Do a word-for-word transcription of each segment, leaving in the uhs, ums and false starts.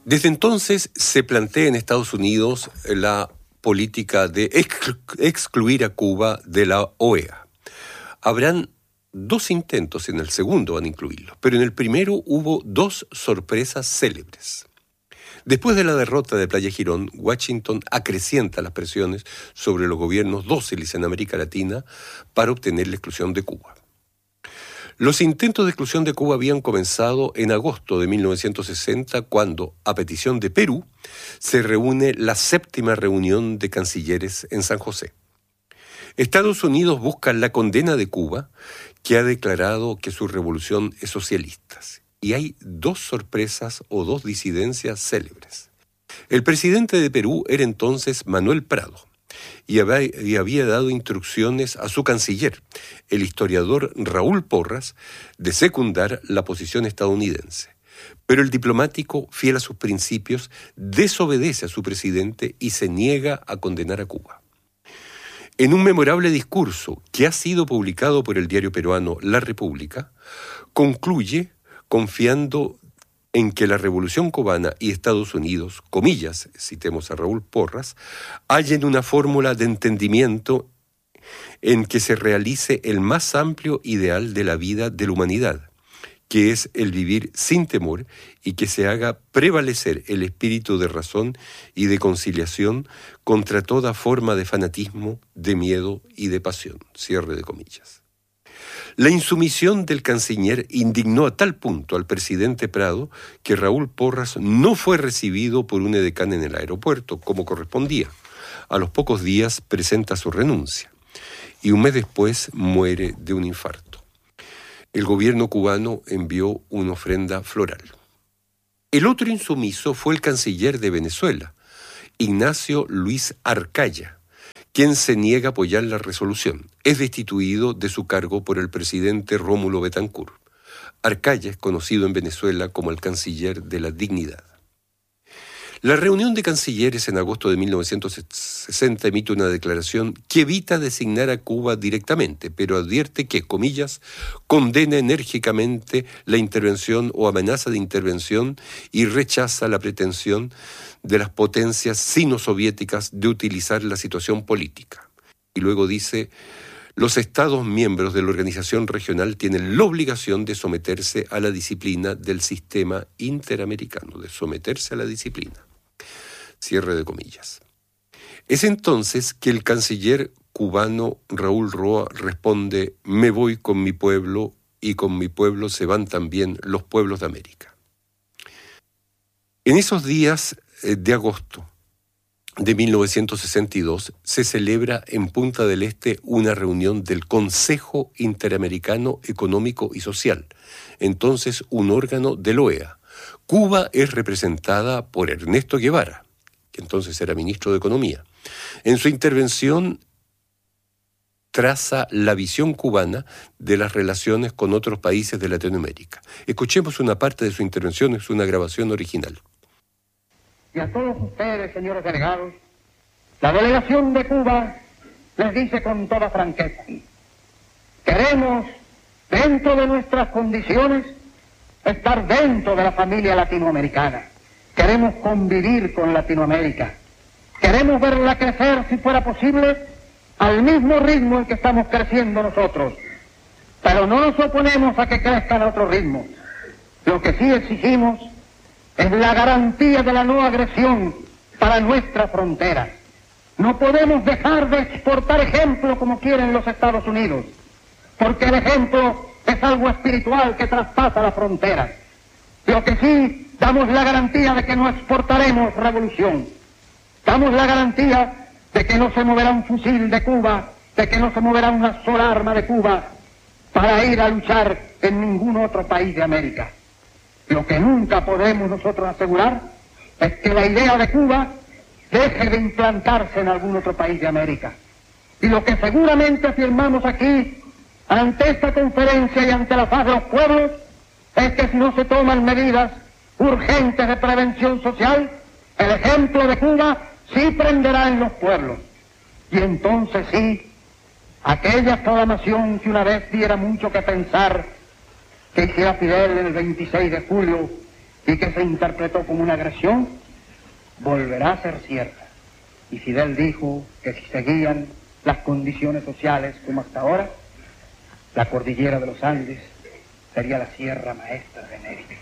Desde entonces se plantea en Estados Unidos la política de exclu- excluir a Cuba de la O E A. Habrán dos intentos, en el segundo van a incluirlo, pero en el primero hubo dos sorpresas célebres. Después de la derrota de Playa Girón, Washington acrecienta las presiones sobre los gobiernos dóciles en América Latina para obtener la exclusión de Cuba. Los intentos de exclusión de Cuba habían comenzado en agosto de mil novecientos sesenta, cuando, a petición de Perú, se reúne la séptima reunión de cancilleres en San José. Estados Unidos busca la condena de Cuba, que ha declarado que su revolución es socialista. Y hay dos sorpresas o dos disidencias célebres. El presidente de Perú era entonces Manuel Prado, y había, y había dado instrucciones a su canciller, el historiador Raúl Porras, de secundar la posición estadounidense. Pero el diplomático, fiel a sus principios, desobedece a su presidente y se niega a condenar a Cuba. En un memorable discurso que ha sido publicado por el diario peruano La República, concluye confiando en que la Revolución Cubana y Estados Unidos, comillas, citemos a Raúl Porras, hallen una fórmula de entendimiento en que se realice el más amplio ideal de la vida de la humanidad, que es el vivir sin temor y que se haga prevalecer el espíritu de razón y de conciliación contra toda forma de fanatismo, de miedo y de pasión. Cierre de comillas. La insumisión del canciller indignó a tal punto al presidente Prado que Raúl Porras no fue recibido por un edecán en el aeropuerto, como correspondía. A los pocos días presenta su renuncia y un mes después muere de un infarto. El gobierno cubano envió una ofrenda floral. El otro insumiso fue el canciller de Venezuela, Ignacio Luis Arcaya, quien se niega a apoyar la resolución. Es destituido de su cargo por el presidente Rómulo Betancourt. Arcaya es conocido en Venezuela como el canciller de la dignidad. La reunión de cancilleres en agosto de mil novecientos sesenta emite una declaración que evita designar a Cuba directamente, pero advierte que, comillas, condena enérgicamente la intervención o amenaza de intervención y rechaza la pretensión de las potencias sino-soviéticas de utilizar la situación política. Y luego dice, los Estados miembros de la organización regional tienen la obligación de someterse a la disciplina del sistema interamericano, de someterse a la disciplina. Cierre de comillas. Es entonces que el canciller cubano Raúl Roa responde, me voy con mi pueblo y con mi pueblo se van también los pueblos de América. En esos días de agosto de mil novecientos sesenta y dos se celebra en Punta del Este una reunión del Consejo Interamericano Económico y Social, entonces un órgano de la O E A. Cuba es representada por Ernesto Guevara, que entonces era ministro de Economía. En su intervención traza la visión cubana de las relaciones con otros países de Latinoamérica. Escuchemos una parte de su intervención, es una grabación original. Y a todos ustedes, señores delegados, la delegación de Cuba les dice con toda franqueza, queremos, dentro de nuestras condiciones, estar dentro de la familia latinoamericana. Queremos convivir con Latinoamérica. Queremos verla crecer, si fuera posible, al mismo ritmo en que estamos creciendo nosotros. Pero no nos oponemos a que crezcan a otro ritmo. Lo que sí exigimos es la garantía de la no agresión para nuestra frontera. No podemos dejar de exportar ejemplo como quieren los Estados Unidos, porque el ejemplo es algo espiritual que traspasa las fronteras. Lo que sí, damos la garantía de que no exportaremos revolución. Damos la garantía de que no se moverá un fusil de Cuba, de que no se moverá una sola arma de Cuba para ir a luchar en ningún otro país de América. Lo que nunca podemos nosotros asegurar es que la idea de Cuba deje de implantarse en algún otro país de América. Y lo que seguramente afirmamos aquí, ante esta conferencia y ante la faz de los pueblos, es que si no se toman medidas urgentes de prevención social, el ejemplo de Cuba sí prenderá en los pueblos. Y entonces sí, aquella exclamación que una vez diera mucho que pensar, que hiciera Fidel el veintiséis de julio y que se interpretó como una agresión, volverá a ser cierta. Y Fidel dijo que si seguían las condiciones sociales como hasta ahora, la cordillera de los Andes sería la sierra maestra de América.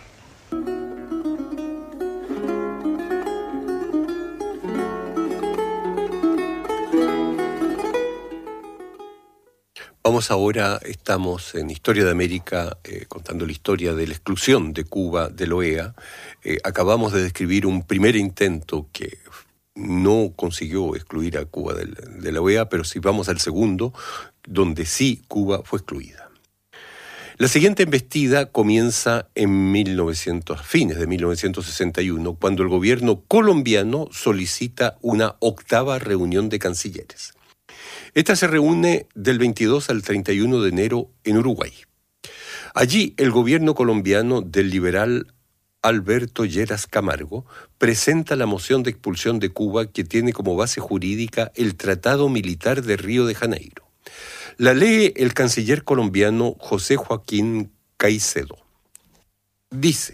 Vamos ahora, estamos en Historia de América, eh, contando la historia de la exclusión de Cuba de la O E A. Eh, acabamos de describir un primer intento que no consiguió excluir a Cuba de la, de la O E A, pero si vamos al segundo, donde sí Cuba fue excluida. La siguiente embestida comienza en mil novecientos, fines de mil novecientos sesenta y uno, cuando el gobierno colombiano solicita una octava reunión de cancilleres. Esta se reúne del veintidós al treinta y uno de enero en Uruguay. Allí el gobierno colombiano del liberal Alberto Lleras Camargo presenta la moción de expulsión de Cuba que tiene como base jurídica el Tratado Militar de Río de Janeiro. La lee el canciller colombiano José Joaquín Caicedo. Dice: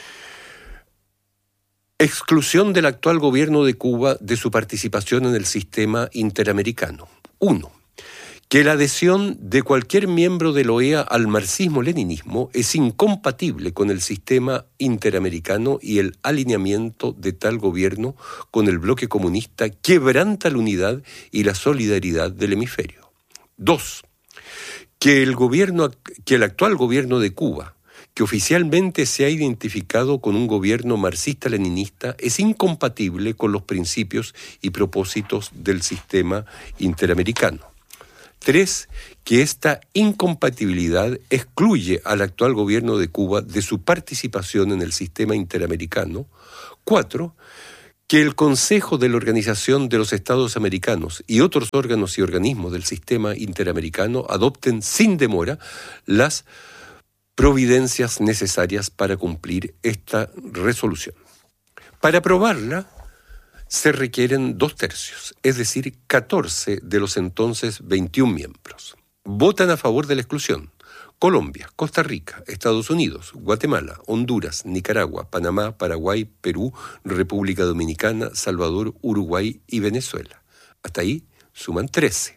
exclusión del actual gobierno de Cuba de su participación en el sistema interamericano. uno. Que la adhesión de cualquier miembro de la O E A al marxismo-leninismo es incompatible con el sistema interamericano y el alineamiento de tal gobierno con el bloque comunista quebranta la unidad y la solidaridad del hemisferio. dos. Que el gobierno, que el actual gobierno de Cuba, que oficialmente se ha identificado con un gobierno marxista-leninista, es incompatible con los principios y propósitos del sistema interamericano. Tres, que esta incompatibilidad excluye al actual gobierno de Cuba de su participación en el sistema interamericano. Cuatro, que el Consejo de la Organización de los Estados Americanos y otros órganos y organismos del sistema interamericano adopten sin demora las providencias necesarias para cumplir esta resolución. Para aprobarla se requieren dos tercios, es decir, catorce de los entonces veintiún miembros. Votan a favor de la exclusión Colombia, Costa Rica, Estados Unidos, Guatemala, Honduras, Nicaragua, Panamá, Paraguay, Perú, República Dominicana, Salvador, Uruguay y Venezuela. Hasta ahí suman trece.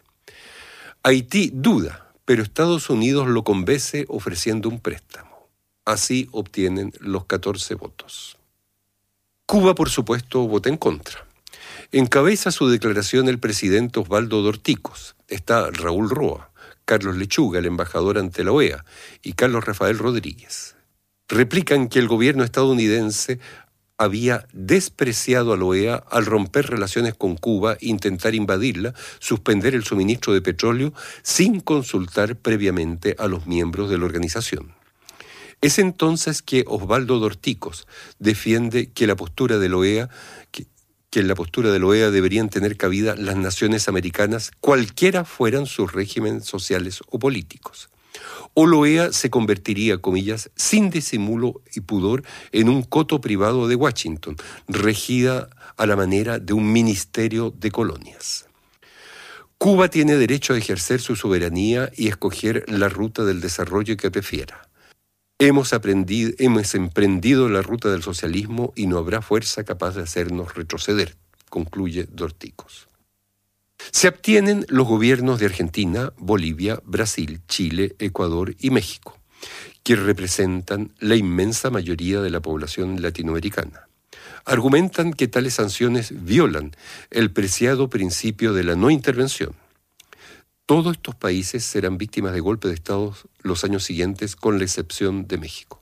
Haití duda, pero Estados Unidos lo convence ofreciendo un préstamo. Así obtienen los catorce votos. Cuba, por supuesto, vota en contra. Encabeza su declaración el presidente Osvaldo Dorticos. Está Raúl Roa, Carlos Lechuga, el embajador ante la O E A, y Carlos Rafael Rodríguez. Replican que el gobierno estadounidense había despreciado a la O E A al romper relaciones con Cuba, intentar invadirla, suspender el suministro de petróleo sin consultar previamente a los miembros de la organización. Es entonces que Osvaldo Dorticos defiende que la postura de la O E A, que, que en la postura de la O E A deberían tener cabida las naciones americanas, cualquiera fueran sus regímenes sociales o políticos. O la O E A se convertiría, comillas, sin disimulo y pudor, en un coto privado de Washington, regida a la manera de un ministerio de colonias. Cuba tiene derecho a ejercer su soberanía y escoger la ruta del desarrollo que prefiera. Hemos, aprendido, hemos emprendido la ruta del socialismo y no habrá fuerza capaz de hacernos retroceder, concluye Dorticos. Se abstienen los gobiernos de Argentina, Bolivia, Brasil, Chile, Ecuador y México, que representan la inmensa mayoría de la población latinoamericana. Argumentan que tales sanciones violan el preciado principio de la no intervención. Todos estos países serán víctimas de golpes de Estado los años siguientes, con la excepción de México.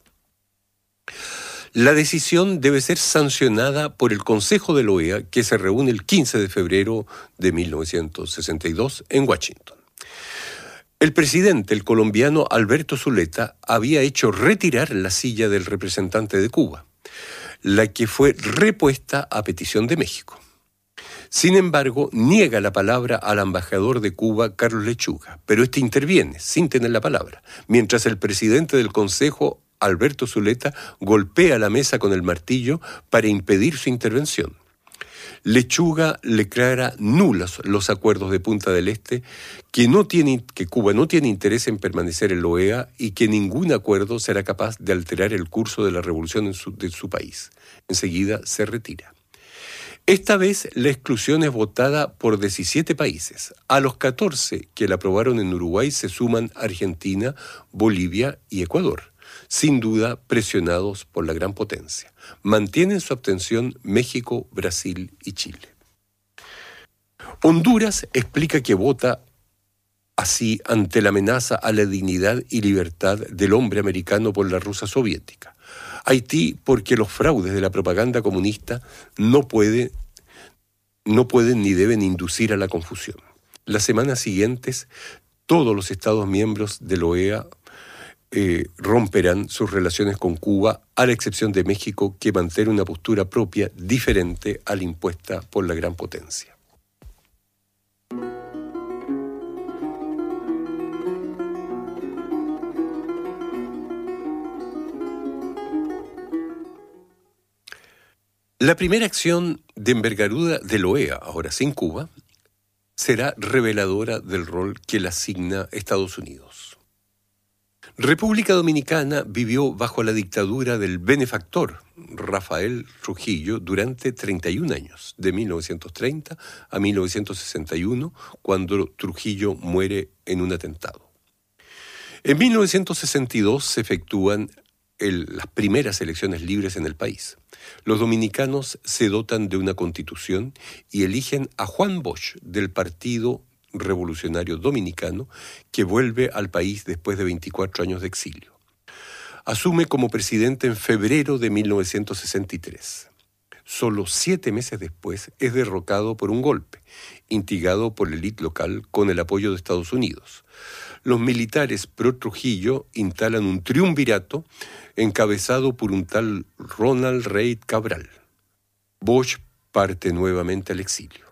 La decisión debe ser sancionada por el Consejo de la O E A, que se reúne el quince de febrero de mil novecientos sesenta y dos en Washington. El presidente, el colombiano Alberto Zuleta, había hecho retirar la silla del representante de Cuba, la que fue repuesta a petición de México. Sin embargo, niega la palabra al embajador de Cuba, Carlos Lechuga, pero este interviene, sin tener la palabra, mientras el presidente del Consejo, Alberto Zuleta, golpea la mesa con el martillo para impedir su intervención. Lechuga declara nulos los acuerdos de Punta del Este, que, no tiene, que Cuba no tiene interés en permanecer en la O E A y que ningún acuerdo será capaz de alterar el curso de la revolución en su, de su país. Enseguida se retira. Esta vez la exclusión es votada por diecisiete países. A los catorce que la aprobaron en Uruguay se suman Argentina, Bolivia y Ecuador, sin duda presionados por la gran potencia. Mantienen su abstención México, Brasil y Chile. Honduras explica que vota así ante la amenaza a la dignidad y libertad del hombre americano por la Rusia soviética. Haití porque los fraudes de la propaganda comunista no pueden, no pueden ni deben inducir a la confusión. Las semanas siguientes, todos los Estados miembros de la O E A eh, romperán sus relaciones con Cuba, a la excepción de México, que mantiene una postura propia diferente a la impuesta por la gran potencia. La primera acción de envergadura de la O E A, ahora sin Cuba, será reveladora del rol que le asigna Estados Unidos. República Dominicana vivió bajo la dictadura del benefactor Rafael Trujillo durante treinta y un años, de mil novecientos treinta a mil novecientos sesenta y uno, cuando Trujillo muere en un atentado. En mil novecientos sesenta y dos se efectúan el, las primeras elecciones libres en el país. Los dominicanos se dotan de una constitución y eligen a Juan Bosch del Partido Revolucionario Dominicano, que vuelve al país después de veinticuatro años de exilio. Asume como presidente en febrero de mil novecientos sesenta y tres. Solo siete meses después es derrocado por un golpe, instigado por la élite local con el apoyo de Estados Unidos. Los militares pro Trujillo instalan un triunvirato encabezado por un tal Ronald Reid Cabral. Bosch parte nuevamente al exilio.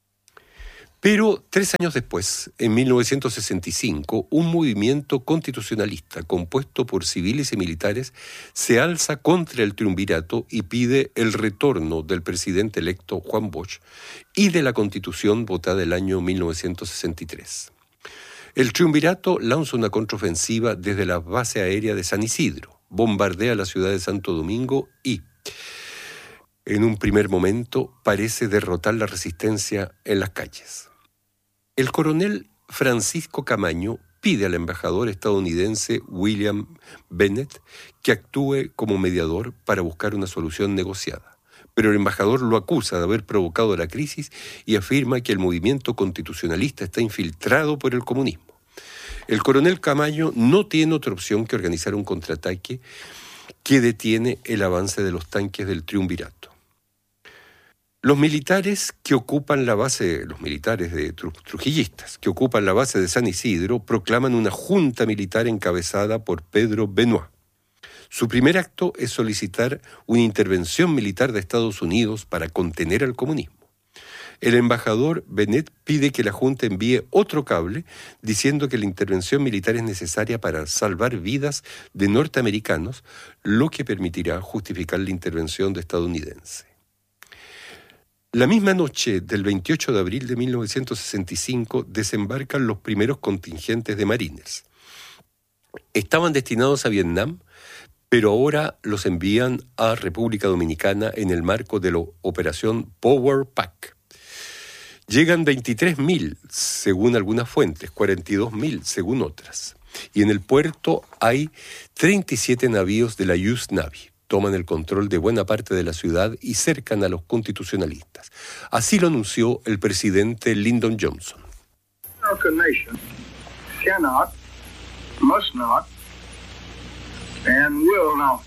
Pero tres años después, en mil novecientos sesenta y cinco, un movimiento constitucionalista compuesto por civiles y militares se alza contra el triunvirato y pide el retorno del presidente electo Juan Bosch y de la Constitución votada el año mil novecientos sesenta y tres. El triunvirato lanza una contraofensiva desde la base aérea de San Isidro, bombardea la ciudad de Santo Domingo y, en un primer momento, parece derrotar la resistencia en las calles. El coronel Francisco Camaño pide al embajador estadounidense William Bennett que actúe como mediador para buscar una solución negociada. Pero el embajador lo acusa de haber provocado la crisis y afirma que el movimiento constitucionalista está infiltrado por el comunismo. El coronel Camaño no tiene otra opción que organizar un contraataque que detiene el avance de los tanques del triunvirato. Los militares que ocupan la base, los militares de trujillistas que ocupan la base de San Isidro proclaman una junta militar encabezada por Pedro Benoit. Su primer acto es solicitar una intervención militar de Estados Unidos para contener al comunismo. El embajador Bennett pide que la Junta envíe otro cable diciendo que la intervención militar es necesaria para salvar vidas de norteamericanos, lo que permitirá justificar la intervención de estadounidense. La misma noche del veintiocho de abril de mil novecientos sesenta y cinco desembarcan los primeros contingentes de marines. Estaban destinados a Vietnam, pero ahora los envían a República Dominicana en el marco de la Operación Power Pack. Llegan veintitrés mil, según algunas fuentes, cuarenta y dos mil, según otras. Y en el puerto hay treinta y siete navíos de la U S Navy. Toman el control de buena parte de la ciudad y cercan a los constitucionalistas. Así lo anunció el presidente Lyndon Johnson. American nation cannot, must not, and will not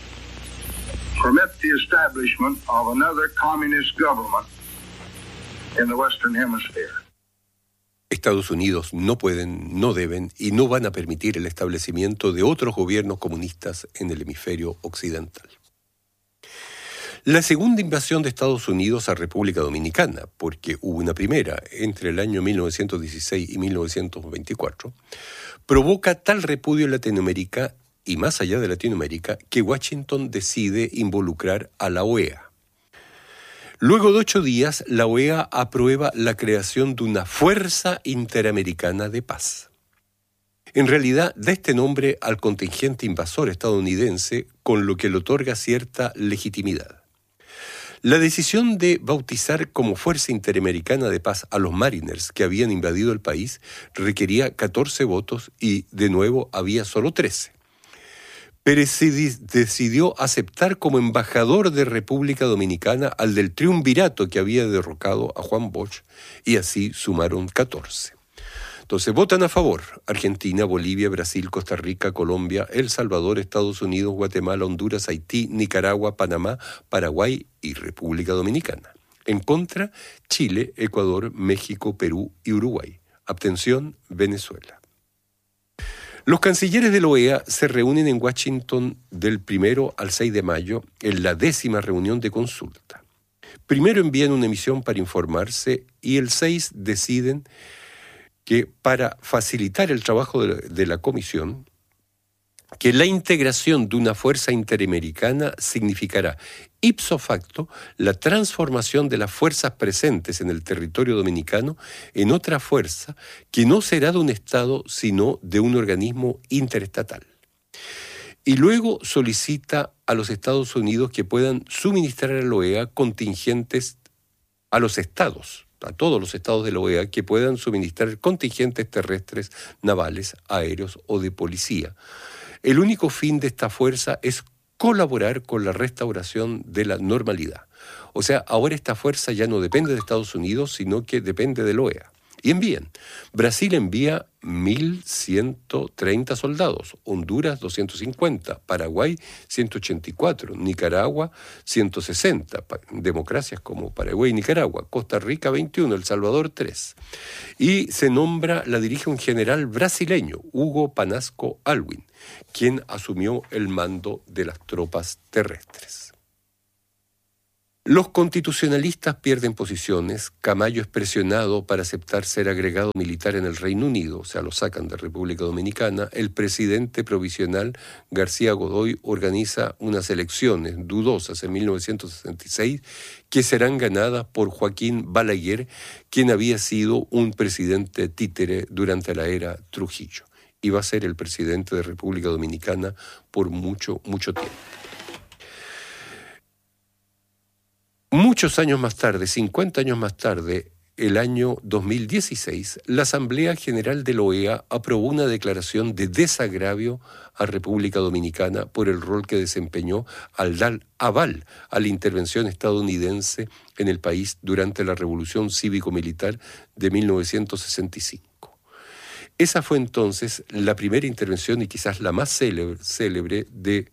permit the establishment of another communist government in the Western Hemisphere. Estados Unidos no pueden, no deben y no van a permitir el establecimiento de otros gobiernos comunistas en el hemisferio occidental. La segunda invasión de Estados Unidos a República Dominicana, porque hubo una primera entre el año mil novecientos dieciséis y mil novecientos veinticuatro, provoca tal repudio en Latinoamérica y más allá de Latinoamérica que Washington decide involucrar a la O E A. Luego de ocho días, la O E A aprueba la creación de una Fuerza Interamericana de Paz. En realidad, da este nombre al contingente invasor estadounidense, con lo que le otorga cierta legitimidad. La decisión de bautizar como Fuerza Interamericana de Paz a los Mariners que habían invadido el país requería catorce votos y, de nuevo, había solo trece. Pérez decidió aceptar como embajador de República Dominicana al del triunvirato que había derrocado a Juan Bosch, y así sumaron catorce. Entonces votan a favor Argentina, Bolivia, Brasil, Costa Rica, Colombia, El Salvador, Estados Unidos, Guatemala, Honduras, Haití, Nicaragua, Panamá, Paraguay y República Dominicana. En contra, Chile, Ecuador, México, Perú y Uruguay. Abstención, Venezuela. Los cancilleres de la O E A se reúnen en Washington del primero al seis de mayo en la décima reunión de consulta. Primero envían una emisión para informarse y el seis deciden que para facilitar el trabajo de la, de la comisión, que la integración de una fuerza interamericana significará ipso facto la transformación de las fuerzas presentes en el territorio dominicano en otra fuerza que no será de un Estado, sino de un organismo interestatal. Y luego solicita a los Estados Unidos que puedan suministrar a la O E A contingentes a los Estados, a todos los estados de la O E A, que puedan suministrar contingentes terrestres, navales, aéreos o de policía. El único fin de esta fuerza es colaborar con la restauración de la normalidad. O sea, ahora esta fuerza ya no depende de Estados Unidos, sino que depende de la O E A. Y envían. Brasil envía mil ciento treinta soldados, Honduras doscientos cincuenta, Paraguay ciento ochenta y cuatro, Nicaragua ciento sesenta, democracias como Paraguay y Nicaragua, Costa Rica veintiuno, El Salvador tres. Y se nombra, la dirige un general brasileño, Hugo Panasco Alwin, quien asumió el mando de las tropas terrestres. Los constitucionalistas pierden posiciones, Camayo es presionado para aceptar ser agregado militar en el Reino Unido, o sea, lo sacan de República Dominicana. El presidente provisional García Godoy organiza unas elecciones dudosas en mil novecientos sesenta y seis que serán ganadas por Joaquín Balaguer, quien había sido un presidente títere durante la era Trujillo, y va a ser el presidente de República Dominicana por mucho, mucho tiempo. Muchos años más tarde, cincuenta años más tarde, el año dos mil dieciséis, la Asamblea General de la O E A aprobó una declaración de desagravio a República Dominicana por el rol que desempeñó al dar aval a la intervención estadounidense en el país durante la Revolución Cívico-Militar de mil novecientos sesenta y cinco. Esa fue entonces la primera intervención y quizás la más célebre, célebre de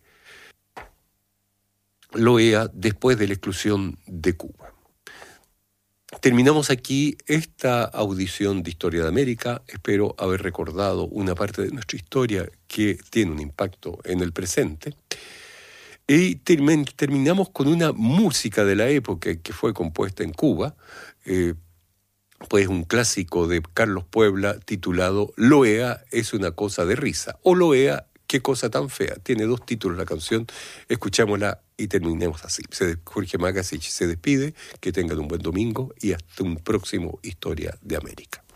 la O E A después de la exclusión de Cuba. Terminamos aquí esta audición de Historia de América. Espero haber recordado una parte de nuestra historia que tiene un impacto en el presente. Y term- terminamos con una música de la época que fue compuesta en Cuba, eh, pues un clásico de Carlos Puebla titulado La O E A es una cosa de risa, o La O E A, qué cosa tan fea. Tiene dos títulos la canción, escuchámosla y terminemos así. Jorge Magasich se despide, que tengan un buen domingo y hasta un próximo Historia de América.